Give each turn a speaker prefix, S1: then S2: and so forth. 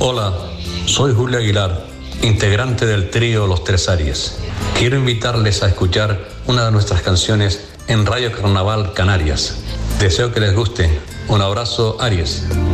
S1: Hola, soy Julio Aguilar, integrante del trío Los Tres Aries. Quiero invitarles a escuchar una de nuestras canciones en Radio Carnaval Canarias. Deseo que les guste. Un abrazo, Aries.